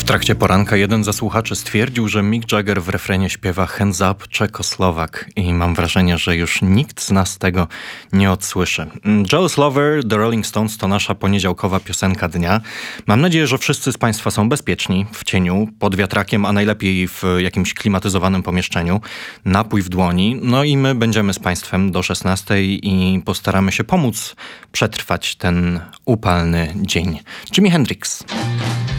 W trakcie poranka jeden ze słuchaczy stwierdził, że Mick Jagger w refrenie śpiewa Hands Up Czechoslovak i mam wrażenie, że już nikt z nas tego nie odsłyszy. Jealous Lover, The Rolling Stones to nasza poniedziałkowa piosenka dnia. Mam nadzieję, że wszyscy z Państwa są bezpieczni, w cieniu, pod wiatrakiem, a najlepiej w jakimś klimatyzowanym pomieszczeniu, napój w dłoni. No i my będziemy z Państwem do 16 i postaramy się pomóc przetrwać ten upalny dzień. Jimi Hendrix.